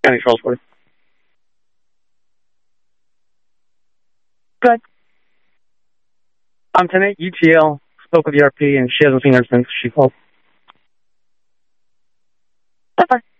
County Charles Ford. Good. 10-8 UTL spoke with the RP, and she hasn't seen her since she called. That's fine.